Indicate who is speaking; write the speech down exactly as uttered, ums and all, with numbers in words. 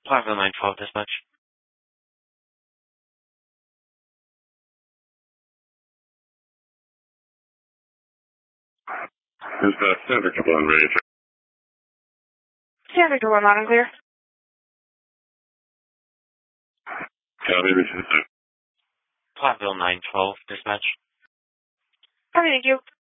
Speaker 1: Plaza nine twelve dispatch.
Speaker 2: Is the San Victor one ready?
Speaker 3: San Victor one, loud and clear.
Speaker 2: Copy, this is
Speaker 1: Plaza nine twelve dispatch.
Speaker 3: Okay, thank you.